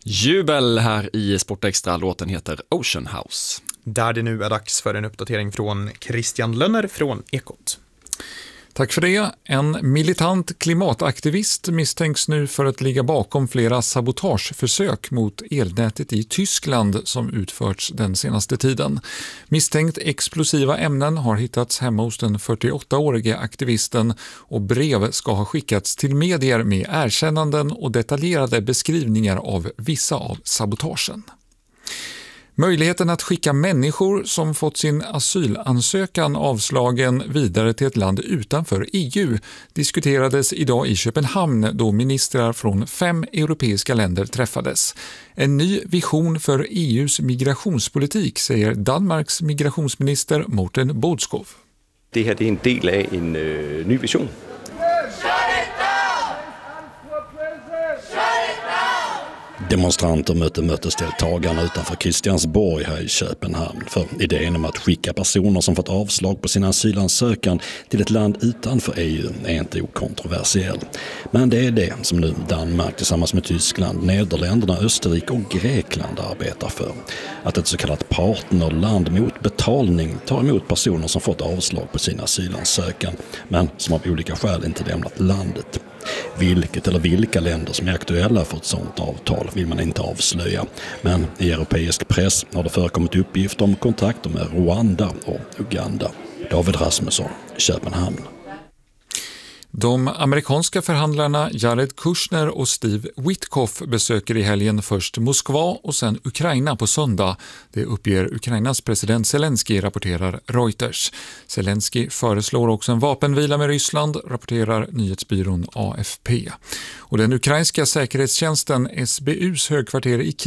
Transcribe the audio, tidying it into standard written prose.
Jubel här i Sportextra, låten heter Ocean House. Där det nu är dags för en uppdatering från Christian Lönner från Ekot. Tack för det. En militant klimataktivist misstänks nu för att ligga bakom flera sabotageförsök mot elnätet i Tyskland som utförts den senaste tiden. Misstänkt explosiva ämnen har hittats hemma hos den 48-årige aktivisten och brev ska ha skickats till medier med erkännanden och detaljerade beskrivningar av vissa av sabotagen. Möjligheten att skicka människor som fått sin asylansökan avslagen vidare till ett land utanför EU diskuterades idag i Köpenhamn då ministrar från 5 europeiska länder träffades. En ny vision för EUs migrationspolitik, säger Danmarks migrationsminister Morten Bodskov. Det här är en del av en ny vision. Demonstranter mötte mötesdeltagarna utanför Christiansborg här i Köpenhamn för idén om att skicka personer som fått avslag på sin asylansökan till ett land utanför EU är inte okontroversiell. Men det är det som nu Danmark tillsammans med Tyskland, Nederländerna, Österrike och Grekland arbetar för. Att ett så kallat partnerland mot betalning tar emot personer som fått avslag på sin asylansökan men som av olika skäl inte lämnat landet. Vilket eller vilka länder som är aktuella för ett sådant avtal vill man inte avslöja. Men i europeisk press har det förekommit uppgifter om kontakter med Rwanda och Uganda. David Rasmusson, Köpenhamn. De amerikanska förhandlarna Jared Kushner och Steve Witkoff besöker i helgen först Moskva och sen Ukraina på söndag. Det uppger Ukrainas president Zelensky, rapporterar Reuters. Zelensky föreslår också en vapenvila med Ryssland, rapporterar nyhetsbyrån AFP. Och den ukrainska säkerhetstjänsten SBUs högkvarter i